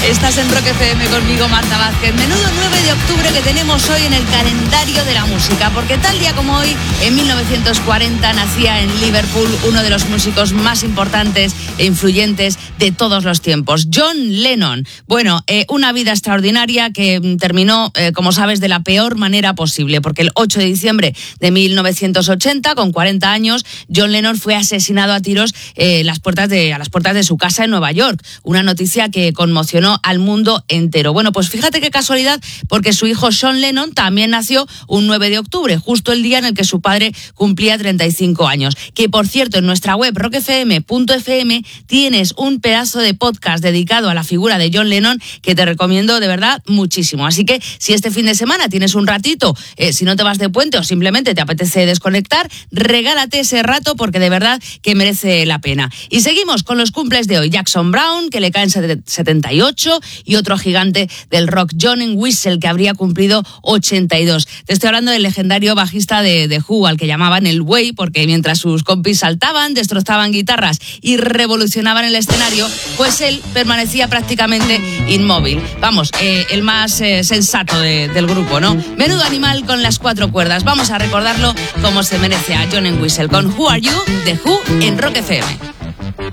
Estás en Rock FM conmigo, Marta Vázquez. Menudo 9 de octubre que tenemos hoy en el calendario de la música, porque tal día como hoy, en 1940, nacía en Liverpool uno de los músicos más importantes e influyentes de todos los tiempos, John Lennon. Bueno, una vida extraordinaria que terminó, como sabes, de la peor manera posible, porque el 8 de diciembre de 1980, con 40 años, John Lennon fue asesinado a tiros a las puertas de su casa en Nueva York. Una noticia que conmocionó al mundo entero. Bueno, pues fíjate qué casualidad, porque su hijo Sean Lennon también nació un 9 de octubre, justo el día en el que su padre cumplía 35 años. Que, por cierto, en nuestra web rockfm.fm tienes un pedazo de podcast dedicado a la figura de John Lennon que te recomiendo de verdad muchísimo. Así que si este fin de semana tienes un ratito, si no te vas de puente o simplemente te apetece desconectar, regálate ese rato porque de verdad que merece la pena. Y seguimos con los cumples de hoy. Jackson Browne, que le caen 78, y otro gigante del rock, John Entwistle, que habría cumplido 82. Te estoy hablando del legendario bajista de Who, al que llamaban el Güey, porque mientras sus compis saltaban, destrozaban guitarras y revolucionaban el escenario, pues él permanecía prácticamente inmóvil. Vamos, el más sensato del grupo, ¿no? Menudo animal con las 4 cuerdas. Vamos a recordarlo como se merece a John Entwistle con Who Are You, de Who, en Rock FM.